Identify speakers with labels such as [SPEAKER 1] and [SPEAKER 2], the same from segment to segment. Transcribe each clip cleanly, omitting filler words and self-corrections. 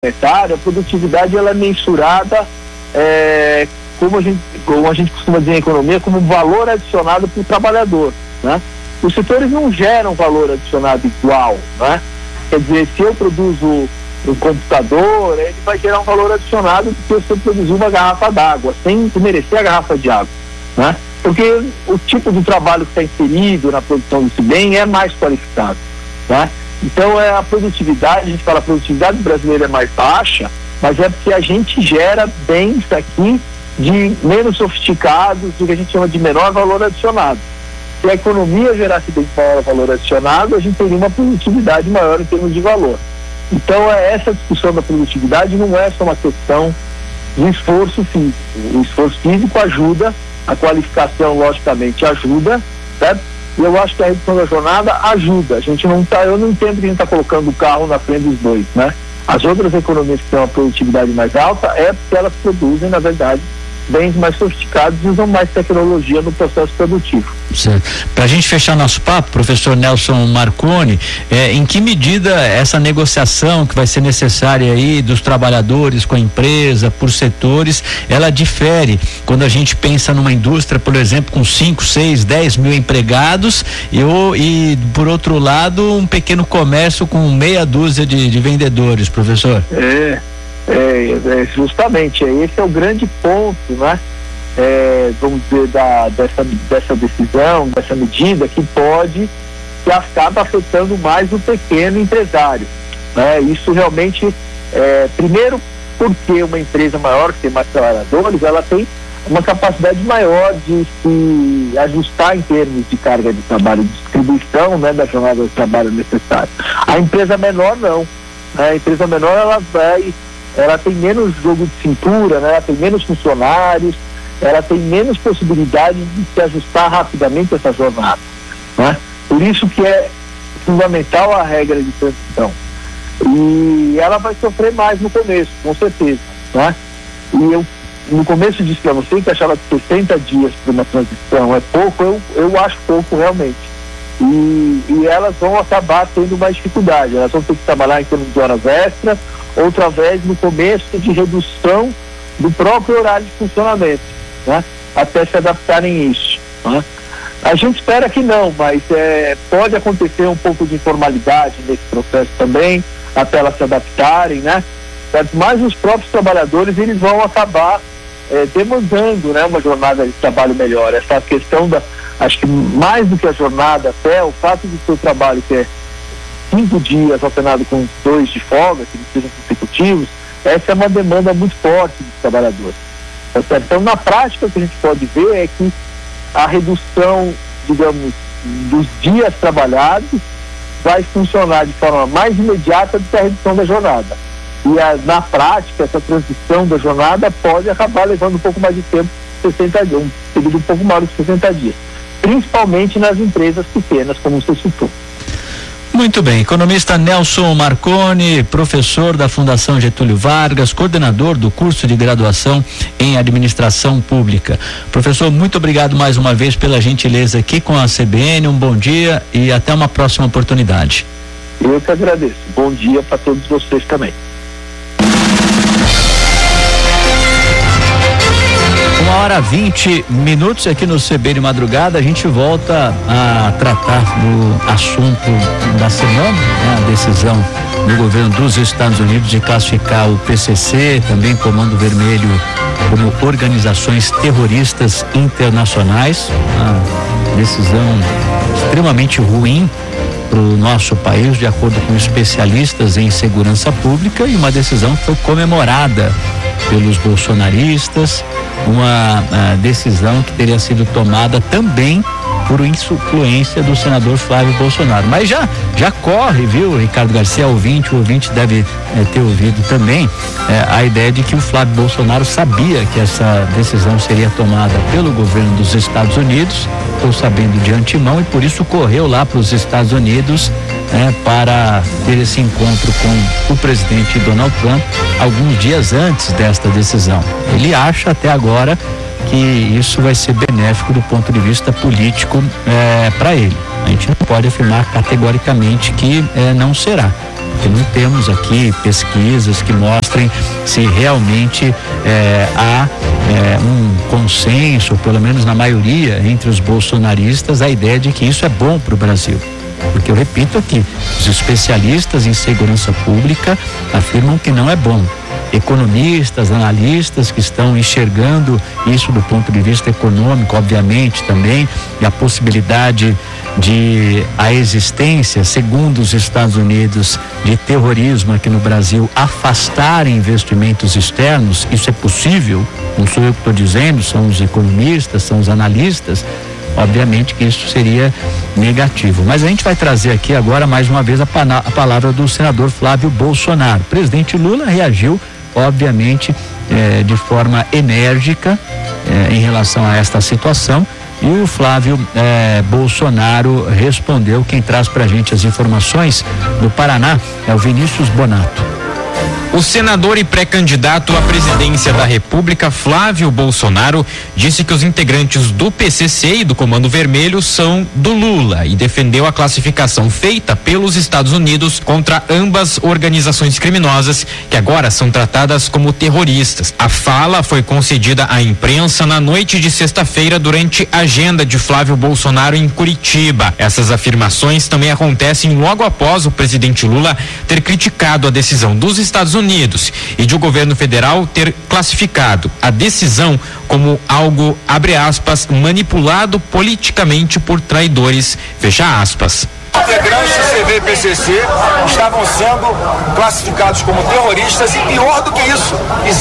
[SPEAKER 1] monetário, a produtividade ela é mensurada, como a gente costuma dizer em economia, como valor adicionado para o trabalhador, né? Os setores não geram valor adicionado igual, né? Quer dizer, se eu produzo um computador, ele vai gerar um valor adicionado porque se eu produzir uma garrafa d'água, sem merecer a garrafa de água, né? Porque o tipo de trabalho que está inserido na produção desse bem é mais qualificado, né? Então, a produtividade, a gente fala, a produtividade brasileira é mais baixa, mas é porque a gente gera bens aqui de menos sofisticados, do que a gente chama de menor valor adicionado. Se a economia gerasse bem maior valor adicionado, a gente teria uma produtividade maior em termos de valor. Então, essa discussão da produtividade não é só uma questão de esforço físico. O esforço físico ajuda, a qualificação, logicamente, ajuda, certo? E eu acho que a redução da jornada ajuda. Eu não entendo que a gente está colocando o carro na frente dos bois, né? As outras economias que têm uma produtividade mais alta é porque elas produzem, na verdade, bens mais sofisticados e usam mais tecnologia no processo produtivo.
[SPEAKER 2] Certo. Para a gente fechar nosso papo, professor Nelson Marconi, em que medida essa negociação que vai ser necessária aí dos trabalhadores com a empresa, por setores, ela difere quando a gente pensa numa indústria, por exemplo, com 5, 6, 10 mil empregados e por outro lado, um pequeno comércio com meia dúzia de vendedores, professor?
[SPEAKER 1] Justamente, esse é o grande ponto, né? Vamos dizer, dessa decisão, dessa medida que acaba afetando mais o pequeno empresário, né? Isso realmente, primeiro porque uma empresa maior, que tem mais trabalhadores, ela tem uma capacidade maior de se ajustar em termos de carga de trabalho, de distribuição, né, da jornada de trabalho necessária. A empresa menor não, né? A empresa menor ela tem menos jogo de cintura, né? Ela tem menos funcionários, ela tem menos possibilidade de se ajustar rapidamente a essa jornada, né? Por isso que é fundamental a regra de transição. E ela vai sofrer mais no começo, com certeza, né? E eu, no começo, disse para você que achava que 60 dias para uma transição é pouco, eu acho pouco realmente. E elas vão acabar tendo mais dificuldade, elas vão ter que trabalhar em termos de horas extras, outra vez no começo de redução do próprio horário de funcionamento, né? Até se adaptarem a isso, né? A gente espera que não, mas pode acontecer um pouco de informalidade nesse processo também, até elas se adaptarem, né? Mas os próprios trabalhadores, eles vão acabar demandando, né, uma jornada de trabalho melhor. Essa questão acho que mais do que a jornada, até o fato de seu trabalho que é 5 dias alternado com 2 de folga, que não sejam consecutivos, essa é uma demanda muito forte dos trabalhadores. Então, na prática, o que a gente pode ver é que a redução, digamos, dos dias trabalhados vai funcionar de forma mais imediata do que a redução da jornada. E na prática, essa transição da jornada pode acabar levando um pouco mais de tempo, 60 dias, um período um pouco maior de 60 dias, principalmente nas empresas pequenas, como você citou.
[SPEAKER 2] Muito bem, economista Nelson Marconi, professor da Fundação Getúlio Vargas, coordenador do curso de graduação em administração pública. Professor, muito obrigado mais uma vez pela gentileza aqui com a CBN, um bom dia e até uma próxima oportunidade.
[SPEAKER 1] Eu que agradeço, bom dia para todos vocês também.
[SPEAKER 2] 1h20 aqui no CBN Madrugada. A gente volta a tratar do assunto da semana, né? A decisão do governo dos Estados Unidos de classificar o PCC, também Comando Vermelho, como organizações terroristas internacionais. Uma decisão extremamente ruim para o nosso país, de acordo com especialistas em segurança pública, e uma decisão que foi comemorada pelos bolsonaristas, uma decisão que teria sido tomada também por influência do senador Flávio Bolsonaro. Mas já corre, viu, Ricardo Garcia, o ouvinte deve ter ouvido também a ideia de que o Flávio Bolsonaro sabia que essa decisão seria tomada pelo governo dos Estados Unidos, ou sabendo de antemão, e por isso correu lá para os Estados Unidos para ter esse encontro com o presidente Donald Trump alguns dias antes desta decisão. Ele acha até agora que isso vai ser benéfico do ponto de vista político para ele. A gente não pode afirmar categoricamente que não será. porque não temos aqui pesquisas que mostrem se realmente há um consenso, pelo menos na maioria entre os bolsonaristas, a ideia de que isso é bom para o Brasil. Porque eu repito aqui, os especialistas em segurança pública afirmam que não é bom. Economistas, analistas que estão enxergando isso do ponto de vista econômico, obviamente também, e a possibilidade de a existência, segundo os Estados Unidos, de terrorismo aqui no Brasil afastar investimentos externos. Isso é possível, não sou eu que estou dizendo, são os economistas, são os analistas. Obviamente que isso seria negativo. Mas a gente vai trazer aqui agora mais uma vez a palavra do senador Flávio Bolsonaro. O presidente Lula reagiu, obviamente, de forma enérgica em relação a esta situação, e o Flávio Bolsonaro respondeu. Quem traz pra gente as informações do Paraná é o Vinícius Bonato.
[SPEAKER 3] O senador e pré-candidato à presidência da República, Flávio Bolsonaro, disse que os integrantes do PCC e do Comando Vermelho são do Lula e defendeu a classificação feita pelos Estados Unidos contra ambas organizações criminosas, que agora são tratadas como terroristas. A fala foi concedida à imprensa na noite de sexta-feira durante a agenda de Flávio Bolsonaro em Curitiba. Essas afirmações também acontecem logo após o presidente Lula ter criticado a decisão dos Estados Unidos e de o governo federal ter classificado a decisão como algo, abre aspas, manipulado politicamente por traidores, fecha aspas.
[SPEAKER 4] Integrantes do CV e PCC estavam sendo classificados como terroristas e, pior do que isso,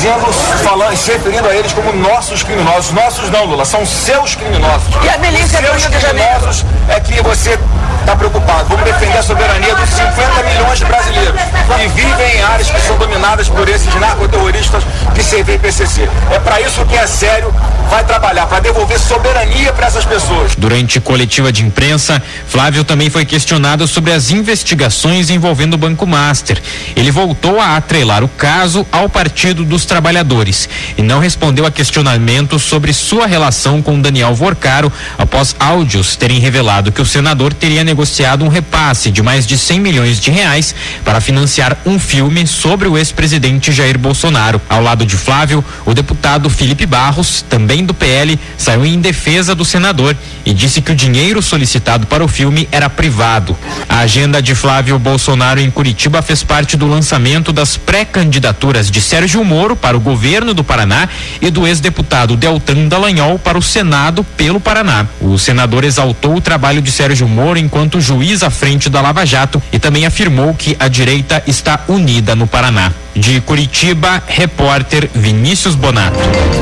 [SPEAKER 4] se referindo a eles como nossos criminosos. Nossos não, Lula, são seus criminosos. E a milícia dos criminosos é que você está preocupado. Vamos defender a soberania dos 50 milhões de brasileiros que vivem em áreas que são dominadas por esses narcoterroristas de CV e PCC. É para isso que é sério, vai trabalhar, para devolver soberania para essas pessoas.
[SPEAKER 3] Durante coletiva de imprensa, Flávio também foi questionado sobre as investigações envolvendo o Banco Master. Ele voltou a atrelar o caso ao Partido dos Trabalhadores e não respondeu a questionamentos sobre sua relação com Daniel Vorcaro após áudios terem revelado que o senador teria negociado um repasse de mais de 100 milhões de reais para financiar um filme sobre o ex-presidente Jair Bolsonaro. Ao lado de Flávio, o deputado Felipe Barros, também do PL, saiu em defesa do senador e disse que o dinheiro solicitado para o filme era privado. A agenda de Flávio Bolsonaro em Curitiba fez parte do lançamento das pré-candidaturas de Sérgio Moro para o governo do Paraná e do ex-deputado Deltan Dallagnol para o Senado pelo Paraná. O senador exaltou o trabalho de Sérgio Moro enquanto juiz à frente da Lava Jato e também afirmou que a direita está unida no Paraná. De Curitiba, repórter Vinícius Bonato.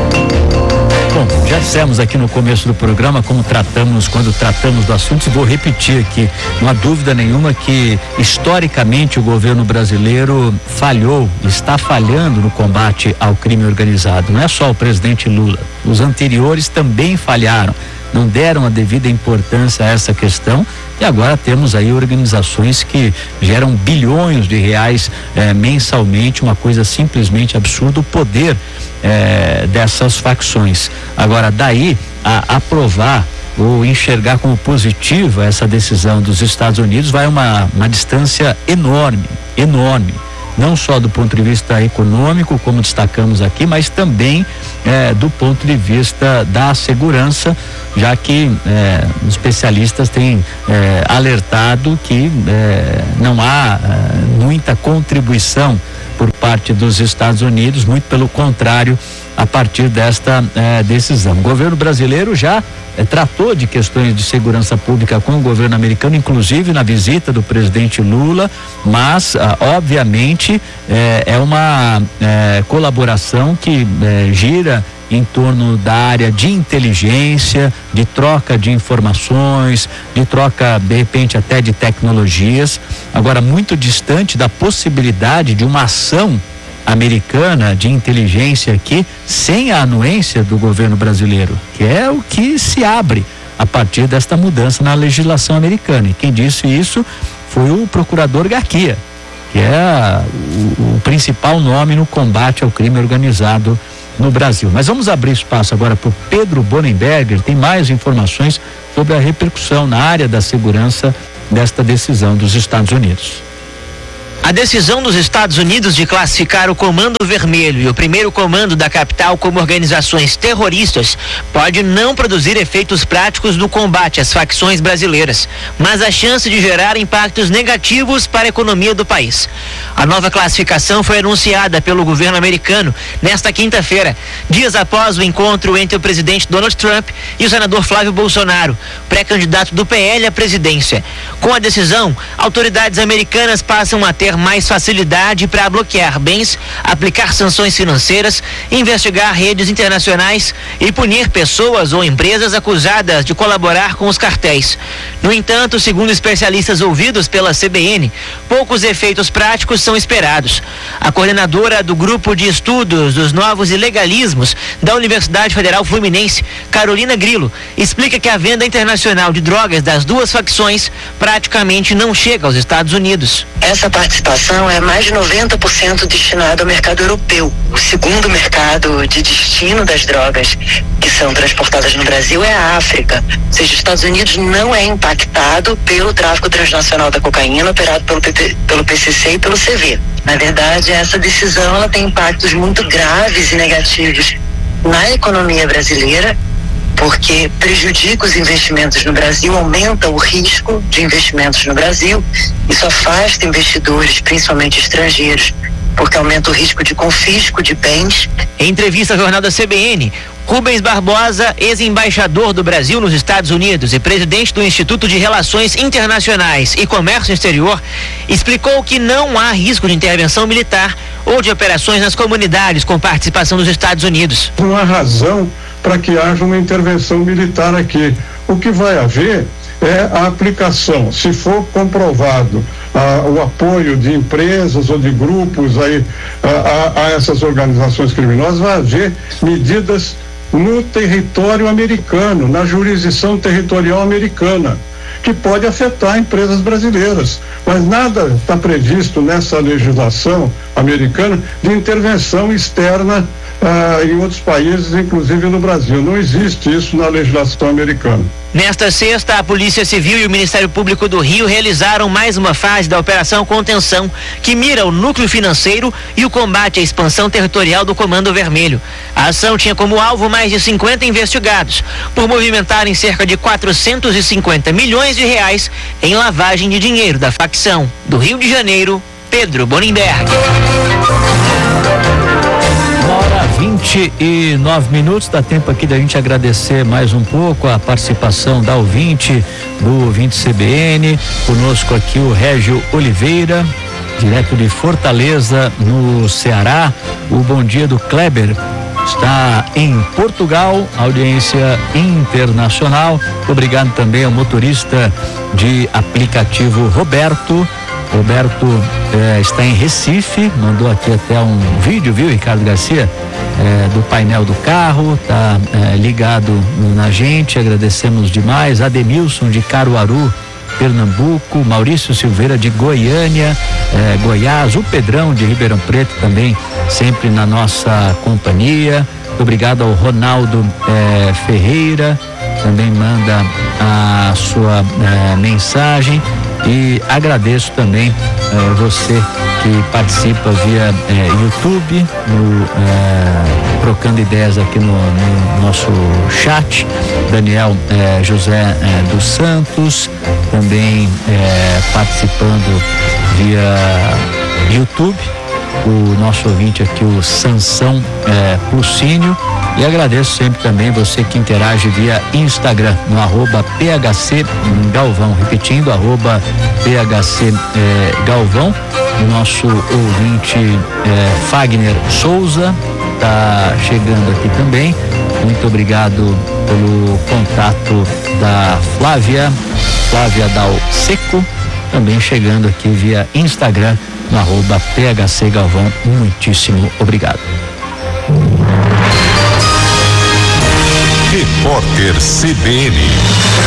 [SPEAKER 2] Bom, já dissemos aqui no começo do programa como quando tratamos do assunto, e vou repetir aqui, não há dúvida nenhuma que historicamente o governo brasileiro está falhando no combate ao crime organizado. Não é só o presidente Lula, os anteriores também falharam, não deram a devida importância a essa questão, e agora temos aí organizações que geram bilhões de reais mensalmente, uma coisa simplesmente absurda, o poder dessas facções. Agora, daí a aprovar ou enxergar como positiva essa decisão dos Estados Unidos vai uma distância enorme, não só do ponto de vista econômico, como destacamos aqui, mas também do ponto de vista da segurança, já que os especialistas têm alertado que não há muita contribuição por parte dos Estados Unidos, muito pelo contrário, a partir desta decisão. O governo brasileiro já tratou de questões de segurança pública com o governo americano, inclusive na visita do presidente Lula, mas obviamente é uma colaboração que gira em torno da área de inteligência, de troca de informações, de troca, de repente, até de tecnologias, agora muito distante da possibilidade de uma ação americana de inteligência aqui sem a anuência do governo brasileiro, que é o que se abre a partir desta mudança na legislação americana. E quem disse isso foi o procurador Garcia, que é o principal nome no combate ao crime organizado no Brasil. Mas vamos abrir espaço agora para o Pedro Bonenberger, tem mais informações sobre a repercussão na área da segurança desta decisão dos Estados Unidos.
[SPEAKER 5] A decisão dos Estados Unidos de classificar o Comando Vermelho e o primeiro comando da capital como organizações terroristas pode não produzir efeitos práticos no combate às facções brasileiras, mas a chance de gerar impactos negativos para a economia do país. A nova classificação foi anunciada pelo governo americano nesta quinta-feira, dias após o encontro entre o presidente Donald Trump e o senador Flávio Bolsonaro, pré-candidato do PL à presidência. Com a decisão, autoridades americanas passam a ter mais facilidade para bloquear bens, aplicar sanções financeiras, investigar redes internacionais e punir pessoas ou empresas acusadas de colaborar com os cartéis. No entanto, segundo especialistas ouvidos pela CBN, poucos efeitos práticos são esperados. A coordenadora do Grupo de Estudos dos Novos Ilegalismos da Universidade Federal Fluminense, Carolina Grilo, explica que a venda internacional de drogas das duas facções praticamente não chega aos Estados Unidos.
[SPEAKER 6] Essa participação é mais de 90% destinada ao mercado europeu. O segundo mercado de destino das drogas que são transportadas no Brasil é a África. Ou seja, os Estados Unidos não é impactado pelo tráfico transnacional da cocaína operado pelo PCC e pelo CV. Na verdade, essa decisão ela tem impactos muito graves e negativos na economia brasileira, porque prejudica os investimentos no Brasil, aumenta o risco de investimentos no Brasil, isso afasta investidores, principalmente estrangeiros, porque aumenta o risco de confisco de bens.
[SPEAKER 5] Em entrevista à jornal da CBN, Rubens Barbosa, ex-embaixador do Brasil nos Estados Unidos e presidente do Instituto de Relações Internacionais e Comércio Exterior, explicou que não há risco de intervenção militar ou de operações nas comunidades com participação dos Estados Unidos.
[SPEAKER 7] Não há razão para que haja uma intervenção militar aqui. O que vai haver é a aplicação, se for comprovado o apoio de empresas ou de grupos aí a essas organizações criminosas, vai haver medidas no território americano, na jurisdição territorial americana, que pode afetar empresas brasileiras, mas nada está previsto nessa legislação americana de intervenção externa em outros países, inclusive no Brasil. Não existe isso na legislação americana.
[SPEAKER 5] Nesta sexta, a Polícia Civil e o Ministério Público do Rio realizaram mais uma fase da Operação Contenção, que mira o núcleo financeiro e o combate à expansão territorial do Comando Vermelho. A ação tinha como alvo mais de 50 investigados, por movimentarem cerca de 450 milhões de reais em lavagem de dinheiro da facção. Do Rio de Janeiro, Pedro Bonenberg.
[SPEAKER 2] 1h29, dá tempo aqui da gente agradecer mais um pouco a participação da ouvinte, do ouvinte CBN, conosco aqui o Régio Oliveira, direto de Fortaleza, no Ceará. O bom dia do Kleber está em Portugal, audiência internacional. Obrigado também ao motorista de aplicativo Roberto está em Recife, mandou aqui até um vídeo, viu, Ricardo Garcia, do painel do carro, tá ligado na gente, agradecemos demais. Ademilson de Caruaru, Pernambuco, Maurício Silveira de Goiânia, Goiás, o Pedrão de Ribeirão Preto também sempre na nossa companhia. Obrigado ao Ronaldo Ferreira, também manda a sua mensagem. E agradeço também você que participa via YouTube, trocando ideias aqui no nosso chat. Daniel José dos Santos também participando via YouTube. O nosso ouvinte aqui, o Sansão Plucínio. E agradeço sempre também você que interage via Instagram, no @PHC Galvão, repetindo, @PHC Galvão. O nosso ouvinte Fagner Souza está chegando aqui também. Muito obrigado pelo contato da Flávia Dal Seco, também chegando aqui via Instagram, no @PHC Galvão. Muitíssimo obrigado.
[SPEAKER 8] Repórter CBN.